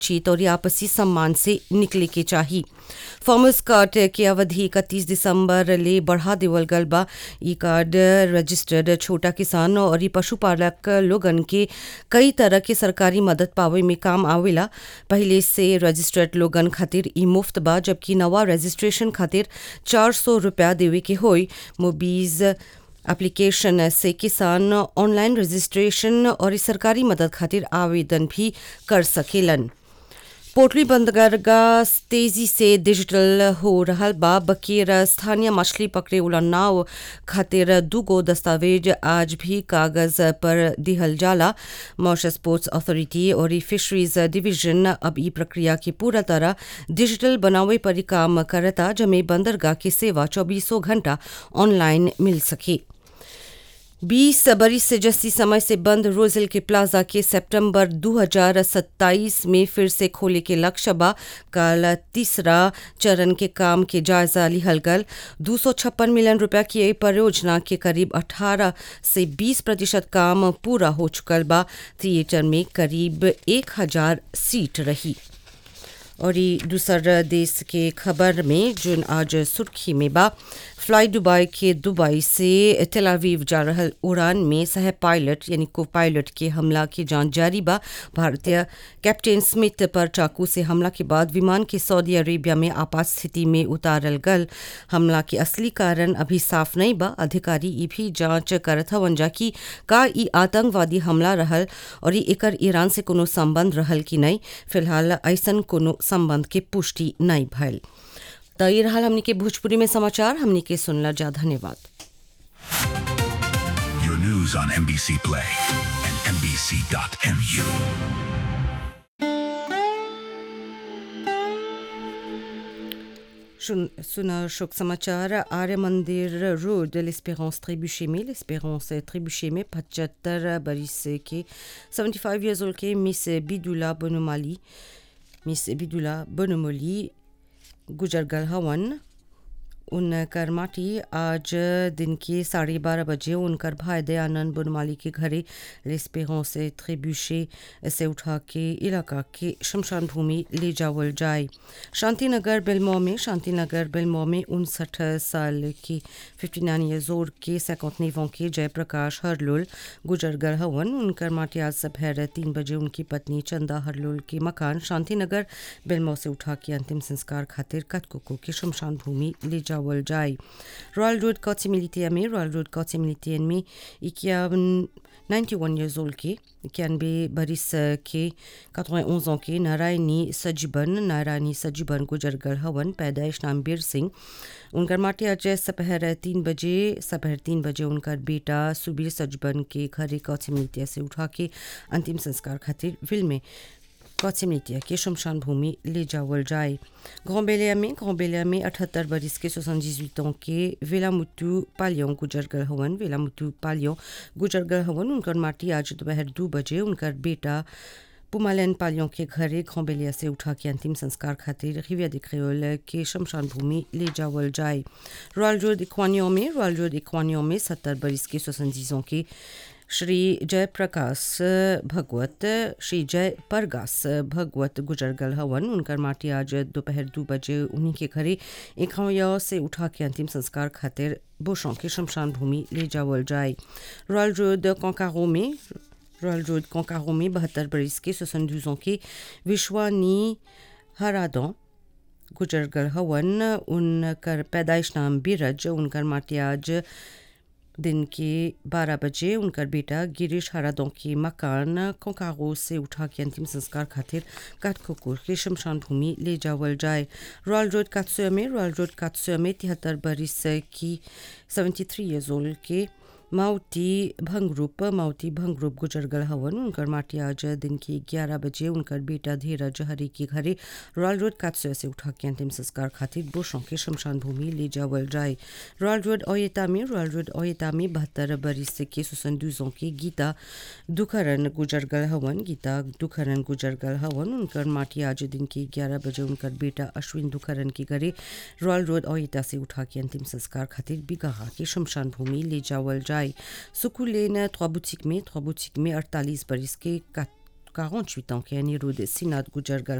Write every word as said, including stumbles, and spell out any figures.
बातचीत और आपसी सम्मान से निकले के चाहिए। फार्मर्स कार्ड की अवधि इकतीस दिसंबर ले बढ़ा देवल गल बा। ई कार्ड रजिस्टर्ड छोटा किसान और पशुपालक लोगन के कई तरह के सरकारी मदद पावे में काम आवेला। पहले से रजिस्टर्ड लोगन खातिर ई मुफ्त बा, जबकि नवा रजिस्ट्रेशन खातिर चार सौ रुपया देवे के होई। मोबीज एप्लीकेशन से किसान ऑनलाइन रजिस्ट्रेशन और सरकारी मदद खातिर आवेदन भी कर सकेलन। पोटली बंदरगाह तेजी से डिजिटल हो रहा बा। बकीर स्थानीय मछली पकड़े वाला नाव खातिर दूगो दस्तावेज आज भी कागज पर दिहल जाला। मॉरिशस पोर्ट्स अथॉरिटी और फिशरीज डिवीजन अब ई प्रक्रिया की पूरा तरह डिजिटल बनावे पर काम करता, जमे बंदरगाह की सेवा चौबीसों घंटा ऑनलाइन मिल सके। बीस बरिस से जस्ती समय से बंद रोजेल के प्लाजा के सितंबर दो हज़ार सत्ताईस में फिर से खोले के लक्ष्य बा। कल तीसरा चरण के काम के जायजा लिहल गल। दो सौ छप्पन मिलियन रुपया की ये परियोजना के करीब अठारह से बीस प्रतिशत काम पूरा हो चुकल बा। थिएटर में करीब एक हजार सीट रही। और दूसर देश के खबर में जुन आज सुर्खी में बा, फ्लाई दुबई के दुबई से तेल अवीव जा रहल उड़ान में सह पायलट यानी को पायलट के हमला की जांच जारी बा। भारतीय कैप्टन स्मिथ पर चाकू से हमला के बाद विमान के सऊदी अरेबिया में आपात स्थिति में उतारल गल। हमला के असली कारण अभी साफ नहीं बा। अधिकारी ई भी जांच करत हवन जा कि का ई आतंकवादी हमला रहल और एकर ईरान से कोनो संबंध रहल कि नहीं। फिलहाल ऐसन कोनो संबंध के पुष्टि नहीं भइल। तो ये रहा हमनी के भोजपुरी में समाचार। हमनी के सुनला जा, धन्यवाद। Your news on M B C Play and M B C dot M U. सुना शोक समाचार। आर्य मंदिर रोड l'Espérance Trébuchet में l'Espérance Trébuchet में पचहत्तर बरिस के पचहत्तर years old के मिस बिदुला बनोमाली मिस बिदुला बनोमोली गुजर गल हवन। उनकर माटी आज दिन के साढ़े बारह बजे उनकर भाई दयानंद बनमाली के घरे l'Espérance Trébuchet से उठा के इलाका के शमशान भूमि ले जावल जाए। शांतिनगर बेलमो में शांतिनगर बेलमो में उनसठ साल के उनसठ ईयर्स ओल्ड के इक्यावन के जयप्रकाश हरलोल गुजर गल हवन। उनकर माटी आज दोपहर तीन बजे उनकी पत्नी चंदा हरलोल के मकान शांतिनगर बेलमो से उठा के अंतिम संस्कार खातिर कतकोको के शमशान भूमि ले जावल जाए। रॉयल रोड कोची मिलिटिया में रॉयल रोड कोची मिलिटिया में इक्यावन इक्यानवे years old के इक्यानवे बरिस के इक्यानवे के नारायणी सजीबन नारायणी सजीबन गुजर गल हवन। पैदाइश नाम बीर सिंह। उनकर माटी आज दोपहर तीन बजे दोपहर तीन बजे उनकर बेटा सुबीर सजीबन के घरे कोची मिलिटिया से उठा के अंतिम संस्कार खातिर विल में कोची मिलिटिया के शमशान भूमि ले जावल जाए। ग्रांबेलिया में ग्रांबेलिया में अठहत्तर बरिस के अठहत्तर के वेलामुतु पालियों गुजर गल हवन। वेलामुतु पालियों गुजर गल हवन। उनकर माटी आज दोपहर दो बजे उनकर बेटा पुमालन पालियों के घरे ग्रांबेलिया से उठा के अंतिम संस्कार खातिर रिविया दे क्रेओल के शमशान भूमि ले जावल जाए। रॉयल रोड इक्वानियों में रॉयल रोड इक्वानियों में सत्तर बरिस के सैंतालीस के श्री जयप्रकाश भगवत श्री जय परगास भगवत गुजर गल हवन। उनकर माटी आज दोपहर दो बजे उन्हीं के घरे इक्यावन से उठा के अंतिम संस्कार खातिर बोशों के शमशान भूमि ले जावल जाए। रॉयल रोड कोंकारो में रॉयल रोड कोंकारो में बहत्तर बरिस के बासठ के विश्वानी हरादों गुजर गल हवन। उनकर पैदाइश नाम बीरज। उनकर माटी आज दिन के बारह बजे उनकर बेटा गिरीश हरादों के मकान कोंकारो से उठा के अंतिम संस्कार खातिर काटकोकुर के शमशान भूमि ले जावल जाए। रॉयल रोड कात्सुया में रॉयल रोड कात्सुया में तिहत्तर बरिस की तिहत्तर years old के माउती भंगरूप माउती भंगरूप गुजर गल हवन। उनकर माटी आज दिन के ग्यारह बजे उनकर बेटा धीरज हरी के घरे रॉयल रोड कात्सुया से उठा के अंतिम संस्कार खातिर बोशों के शमशान भूमि ले जावल जाए। रॉयल रोड ओयता में रॉयल रोड ओयता में बहत्तर बरिस के बासठ के गीता दुखरन गुजर गल हवन। गीता दुखरन गुजर गल हवन। उनकर माटी आज दिन के ग्यारह बजे उनकर बेटा अश्विन दुखरन के घरे रॉयल रोड ओयता से उठा के अंतिम संस्कार खातिर बिगहा के शमशान भूमि ले जावल जाए। सुकुलेन trois boutiques में trois boutiques में अड़तालीस बरिस के quarante-huit ans, qui est Anirudh Sinath Gujargar